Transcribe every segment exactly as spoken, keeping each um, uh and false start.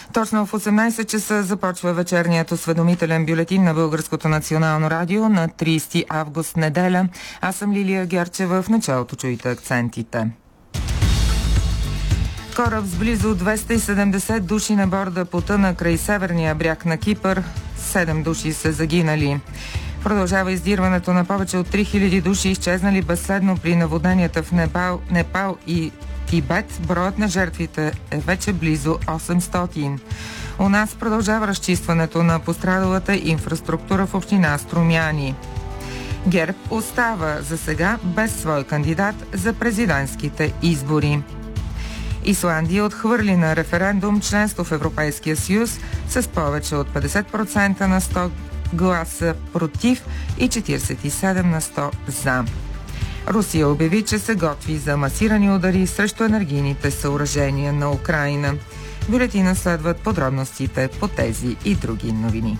Точно в осемнайсет часа започва вечерният осведомителен бюлетин на Българското национално радио на трийсети август, неделя. Аз съм Лилия Герчева. В началото чуйте акцентите. Кораб с близо двеста и седемдесет души на борда потъна край северния бряг на Кипър. Седем души са загинали. Продължава издирването на повече от три хиляди души, изчезнали безследно при наводненията в Непал, Непал и Тибет. Броят на жертвите е вече близо осемстотин. У нас продължава разчистването на пострадалата инфраструктура в община Струмяни. ГЕРБ остава за сега без свой кандидат за президентските избори. Исландия отхвърли на референдум членство в Европейския съюз с повече от петдесет процента на сто гласа против и четирийсет и седем на сто за. Русия обяви, че се готви за масирани удари срещу енергийните съоръжения на Украйна. В бюлетина следват подробностите по тези и други новини.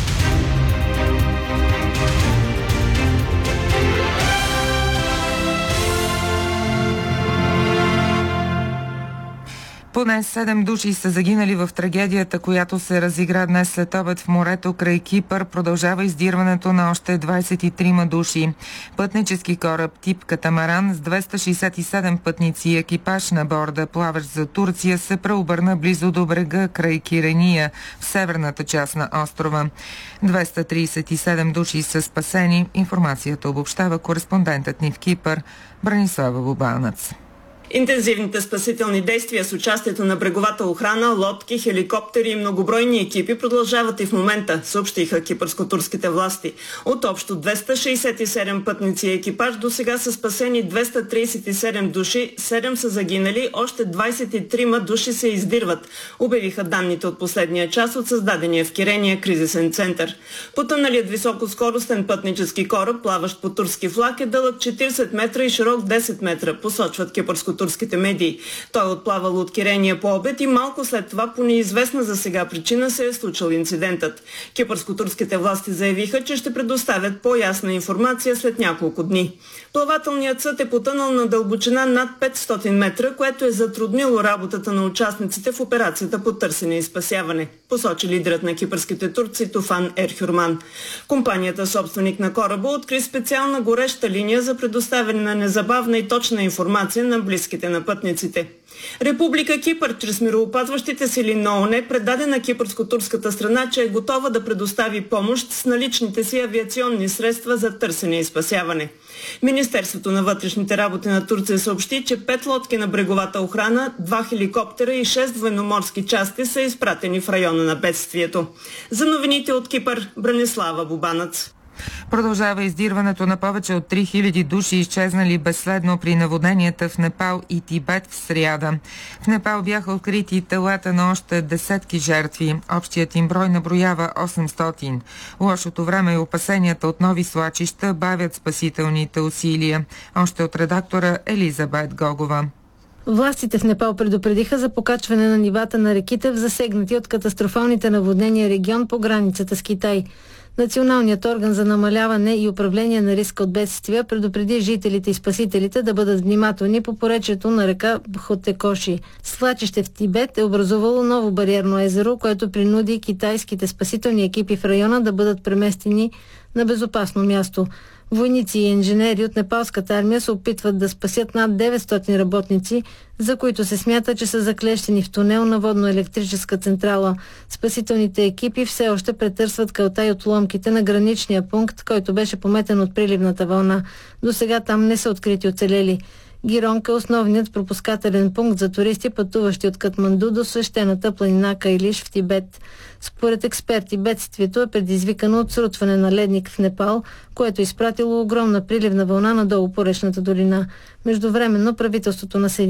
Поне седем души са загинали в трагедията, която се разигра днес след обед в морето край Кипър. Продължава издирването на още двайсет и трима души. Пътнически кораб тип катамаран с двеста шейсет и седем пътници и екипаж на борда, плаващ за Турция, се преобърна близо до брега край Кирения, в северната част на острова. двеста трийсет и седем души са спасени. Информацията обобщава кореспондентът ни в Кипър Бранислава Бубанец. Интензивните спасителни действия с участието на бреговата охрана, лодки, хеликоптери и многобройни екипи продължават и в момента, съобщиха кипърско-турските власти. От общо двеста шейсет и седем пътници и екипаж до сега са спасени двеста трийсет и седем души, седем са загинали, още двайсет и трима души се издирват, обявиха данните от последния час от създадения в Кирения кризисен център. Потъналият високоскоростен пътнически кораб, плаващ по турски флаг, е дълъг четирийсет метра и широк десет метра, посочват кипърско турските медии. Той е отплавал от Кирения по обед и малко след това по неизвестна за сега причина се е случил инцидентът. Кипърско-турските власти заявиха, че ще предоставят по-ясна информация след няколко дни. Плавателният съд е потънал на дълбочина над петстотин метра, което е затруднило работата на участниците в операцията по търсене и спасяване, посочи лидерът на кипърските турци Туфан Ерхюрман. Компанията, собственик на кораба, откри специална гореща линия за предоставяне на незабавна и точна информация на близките на пътниците. Република Кипър чрез мироопазващите сили на ООН предаде на кипърско-турската страна, че е готова да предостави помощ с наличните си авиационни средства за търсене и спасяване. Министерството на вътрешните работи на Турция съобщи, че пет лодки на бреговата охрана, два хеликоптера и шест военноморски части са изпратени в района на бедствието. За новините от Кипър, Бранислава Бубанец. Продължава издирването на повече от три хиляди души, изчезнали безследно при наводненията в Непал и Тибет в сряда. В Непал бяха открити телата на още десетки жертви. Общият им брой наброява осемстотин. Лошото време и опасенията от нови свлачища бавят спасителните усилия. Още от редактора Елизабет Гогова. Властите в Непал предупредиха за покачване на нивата на реките в засегнати от катастрофалните наводнения регион по границата с Китай. Националният орган за намаляване и управление на риска от бедствия предупреди жителите и спасителите да бъдат внимателни по поречието на река Бхотекоши. Свлачище в Тибет е образувало ново бариерно езеро, което принуди китайските спасителни екипи в района да бъдат преместени на безопасно място. Войници и инженери от непалската армия се опитват да спасят над деветстотин работници, за които се смята, че са заклещени в тунел на водно-електрическа централа. Спасителните екипи все още претърсват калта и отломките на граничния пункт, който беше пометен от приливната вълна. До сега там не са открити оцелели. Гиронка е основният пропускателен пункт за туристи, пътуващи от Катманду до свещената планина Кайлиш в Тибет. Според експерти, бедствието е предизвикано от срутване на ледник в Непал, което е изпратило огромна приливна вълна надолу по речната долина. Междувременно правителството на Съединените